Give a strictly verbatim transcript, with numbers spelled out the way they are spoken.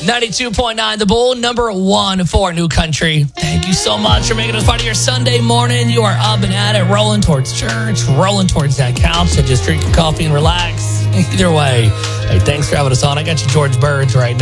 ninety-two point nine The Bull, number one for New Country. Thank you so much for making us part of your Sunday morning. You are up and at it, rolling towards church, rolling towards that couch, so just drink your coffee and relax. Either way, hey, thanks for having us on. I got you George Burge right now.